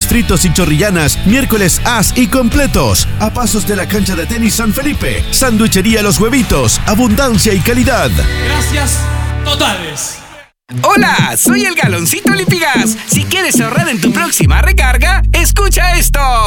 fritos y chorrillanas, miércoles as y completos. A pasos de la cancha de tenis San Felipe. Sanduichería Los Huevitos, abundancia y calidad. Gracias totales. Hola, soy el Galoncito Lipigas. Si quieres ahorrar en tu próxima recarga, escucha esto.